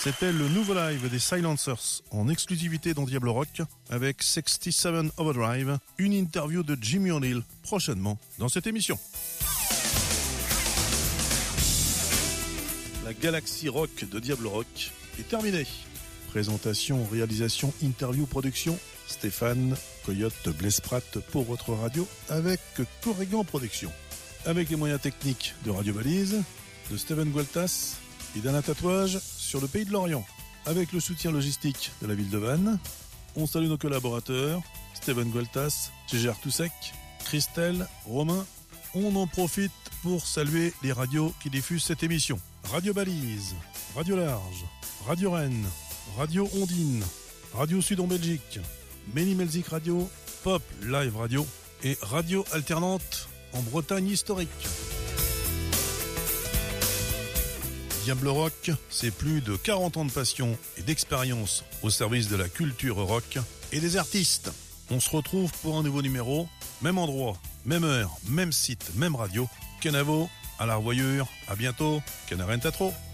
C'était le nouveau live des Silencers en exclusivité dans Diablo Rock avec 67 Overdrive, une interview de Jimmy O'Neill prochainement dans cette émission. La galaxie rock de Diablo Rock est terminée. Présentation, réalisation, interview, production, Stéphane Coyote Blesprat pour votre radio avec Corrigan Production. Avec les moyens techniques de Radio Balise, de Steven Gualtas et d'Alain Tatouage sur le pays de l'Orient. Avec le soutien logistique de la ville de Vannes, on salue nos collaborateurs, Steven Gualtas, Gégère Toussec, Christelle, Romain. On en profite pour saluer les radios qui diffusent cette émission. Radio Balise, Radio Large, Radio Rennes, Radio Ondine, Radio Sud en Belgique, Ménimelzik Radio, Pop Live Radio et Radio Alternante en Bretagne historique. Diablo Rock, c'est plus de 40 ans de passion et d'expérience au service de la culture rock et des artistes. On se retrouve pour un nouveau numéro, même endroit, même heure, même site, même radio. Kenavo, à la revoyure, à bientôt, Kenarenta trop.